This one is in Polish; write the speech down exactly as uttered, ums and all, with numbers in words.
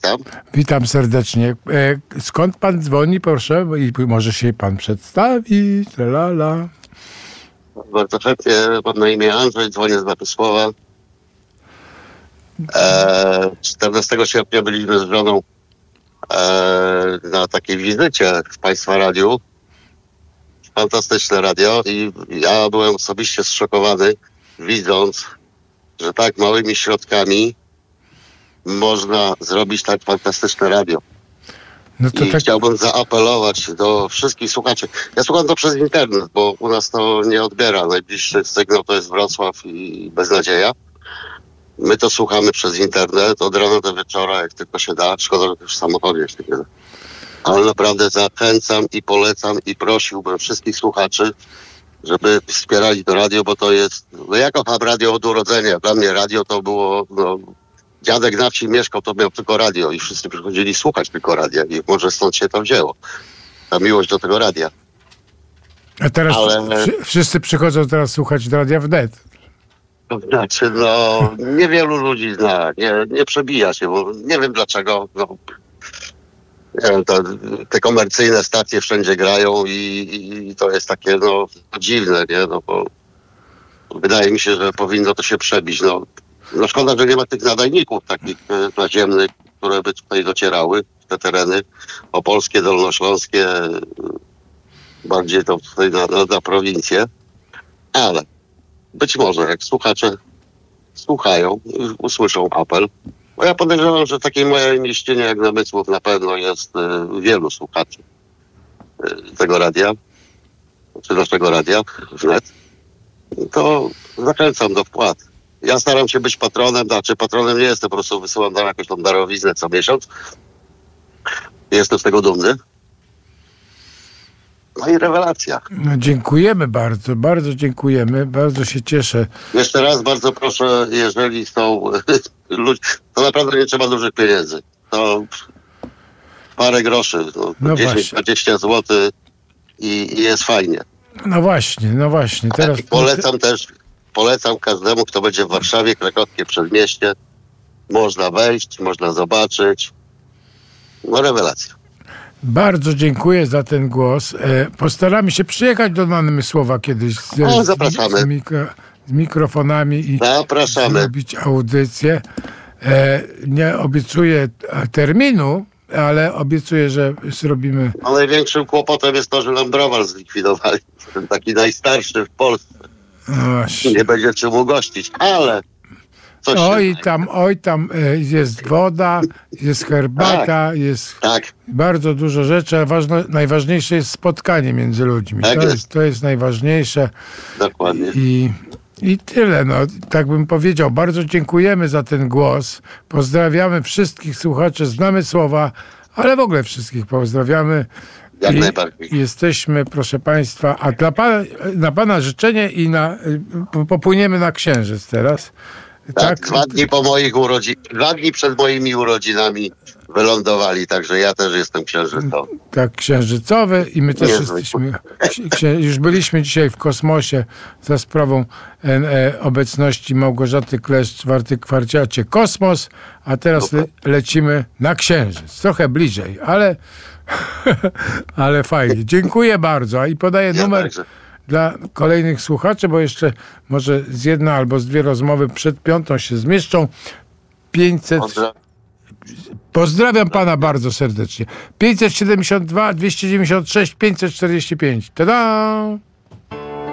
witam. Witam serdecznie. E, skąd pan dzwoni, proszę? I może się pan przedstawić. La, la. Bardzo chętnie, mam na imię Andrzej, dzwonię z Władysława. E, czternastego sierpnia byliśmy z żoną e, na takiej wizycie w Państwa radiu. Fantastyczne radio i ja byłem osobiście zszokowany, widząc, że tak małymi środkami można zrobić tak fantastyczne radio. No to I tak... chciałbym zaapelować do wszystkich słuchaczy. Ja słucham to przez internet, bo u nas to nie odbiera. Najbliższy sygnał to jest Wrocław i Beznadzieja. My to słuchamy przez internet od rana do wieczora, jak tylko się da. Szkoda, że też w samochodzie się nie da. Ale naprawdę zachęcam i polecam i prosiłbym wszystkich słuchaczy, żeby wspierali to radio, bo to jest... No ja kocham radio od urodzenia. Dla mnie radio to było... No, dziadek na wsi mieszkał, to miał tylko radio i wszyscy przychodzili słuchać tylko radia i może stąd się to wzięło. Ta miłość do tego radia. A teraz Ale... wszyscy przychodzą teraz słuchać radia wnet. To znaczy, no, niewielu ludzi zna, nie, nie przebija się, bo nie wiem dlaczego, no, nie wiem, to, te komercyjne stacje wszędzie grają i, i to jest takie, no, dziwne, nie, no, bo wydaje mi się, że powinno to się przebić, no. No szkoda, że nie ma tych nadajników takich naziemnych, które by tutaj docierały w te tereny opolskie, dolnośląskie, bardziej to tutaj na, na, na prowincję. Ale być może jak słuchacze słuchają, usłyszą apel, bo ja podejrzewam, że w takiej mojej mieścinie jak Namysłów na pewno jest y, wielu słuchaczy y, tego radia, czy naszego radia wnet, to zachęcam do wpłat. Ja staram się być patronem, znaczy patronem nie jestem, po prostu wysyłam tam jakąś tą darowiznę co miesiąc. Jestem z tego dumny. No i rewelacja. No, dziękujemy bardzo, bardzo dziękujemy, bardzo się cieszę. Jeszcze raz bardzo proszę, jeżeli są ludzie, to naprawdę nie trzeba dużych pieniędzy. To parę groszy, no, no dziesięć dwadzieścia złotych i, i jest fajnie. No właśnie, no właśnie. Teraz... I polecam też... Polecam każdemu, kto będzie w Warszawie, Krakowskie Przedmieście. Można wejść, można zobaczyć. No rewelacja. Bardzo dziękuję za ten głos. Postaramy się przyjechać do Namysłowa kiedyś z, o, zapraszamy. z, mikro, z mikrofonami i zapraszamy. Zrobić audycję. Nie obiecuję terminu, ale obiecuję, że zrobimy... No największym kłopotem jest to, że nam browar zlikwidowali. Ten taki najstarszy w Polsce. No nie będzie czym ugościć, ale coś oj tam, oj tam jest woda, jest herbata, tak, jest tak. bardzo dużo rzeczy, a ważne, najważniejsze jest spotkanie między ludźmi. Tak to, jest. Jest, to jest najważniejsze. Dokładnie. I, I tyle, no, tak bym powiedział. Bardzo dziękujemy za ten głos. Pozdrawiamy wszystkich słuchaczy z Namysłowa, ale w ogóle wszystkich pozdrawiamy. Jak I najbardziej. Jesteśmy, proszę Państwa, a dla pana, na Pana życzenie i na, popłyniemy na Księżyc teraz. Tak, tak? Dwa dni po moich urodzinach, dwa dni przed moimi urodzinami wylądowali, także ja też jestem księżycowy. Tak, księżycowy i my też Nie jesteśmy, księ, już byliśmy dzisiaj w kosmosie za sprawą e, obecności Małgorzaty Kleszcz w Artykwarciacie Kosmos, a teraz le, lecimy na Księżyc. Trochę bliżej, ale ale fajnie. Dziękuję bardzo. I podaję ja numer także. Dla kolejnych słuchaczy, bo jeszcze może z jedna albo z dwie rozmowy przed piątą się zmieszczą. pięćset Pozdra- Pozdrawiam pana bardzo serdecznie. pięćset siedemdziesiąt dwa dwieście dziewięćdziesiąt sześć pięćset czterdzieści pięć. Tada!